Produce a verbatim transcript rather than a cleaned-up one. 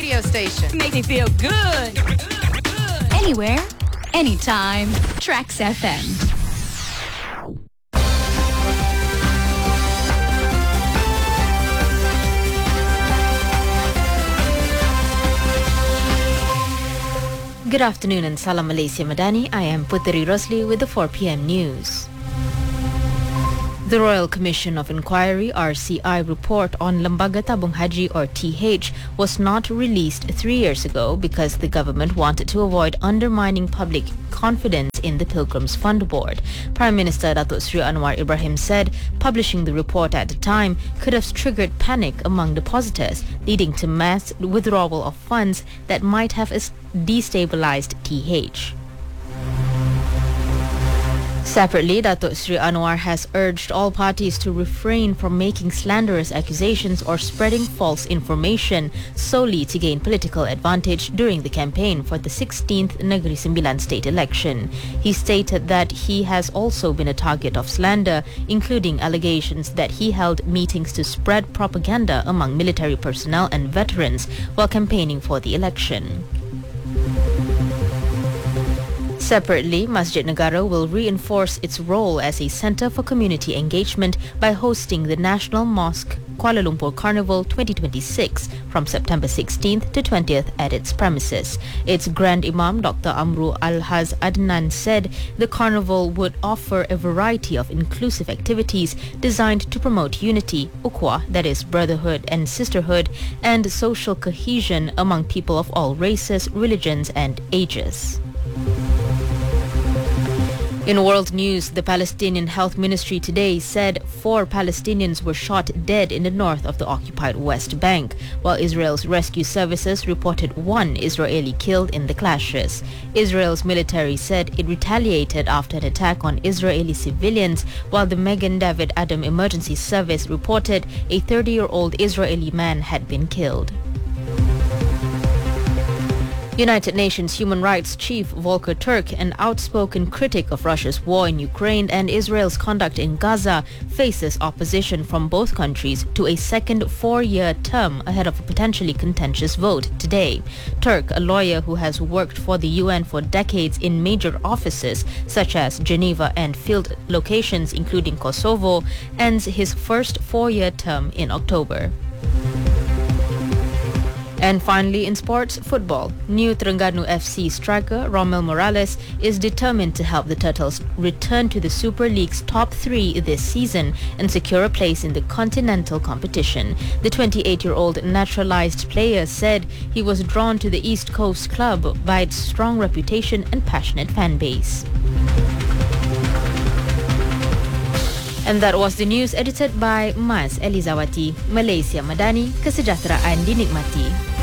radio station. Make me feel good. Anywhere, anytime. Trax F M. Good afternoon and Salam Malaysia Madani. I am Puteri Rosli with the four p.m. news. The Royal Commission of Inquiry R C I report on Lembaga Tabung Haji or T H was not released three years ago because the government wanted to avoid undermining public confidence in the Pilgrims Fund Board. Prime Minister Datuk Sri Anwar Ibrahim said publishing the report at the time could have triggered panic among depositors, leading to mass withdrawal of funds that might have destabilized T H. Separately, Datuk Sri Anwar has urged all parties to refrain from making slanderous accusations or spreading false information solely to gain political advantage during the campaign for the sixteenth Negeri Sembilan state election. He stated that he has also been a target of slander, including allegations that he held meetings to spread propaganda among military personnel and veterans while campaigning for the election. Separately, Masjid Negara will reinforce its role as a centre for community engagement by hosting the National Mosque Kuala Lumpur Carnival twenty twenty-six from September sixteenth to twentieth at its premises. Its Grand Imam Doctor Amru Al-Haz Adnan said the carnival would offer a variety of inclusive activities designed to promote unity, ukhuwah, that is brotherhood and sisterhood, and social cohesion among people of all races, religions and ages. In world news, the Palestinian Health Ministry today said four Palestinians were shot dead in the north of the occupied West Bank, while Israel's rescue services reported one Israeli killed in the clashes. Israel's military said it retaliated after an attack on Israeli civilians, while the Magen David Adom Emergency Service reported a thirty-year-old Israeli man had been killed. United Nations Human Rights Chief Volker Turk, an outspoken critic of Russia's war in Ukraine and Israel's conduct in Gaza, faces opposition from both countries to a second four-year term ahead of a potentially contentious vote today. Turk, a lawyer who has worked for the U N for decades in major offices such as Geneva and field locations including Kosovo, ends his first four-year term in October. And finally, in sports, football. New Terengganu F C striker Romel Morales is determined to help the Turtles return to the Super League's top three this season and secure a place in the continental competition. The twenty-eight-year-old naturalized player said he was drawn to the East Coast club by its strong reputation and passionate fan base. And that was the news edited by Mas Elizawati. Malaysia Madani, kesejahteraan dinikmati.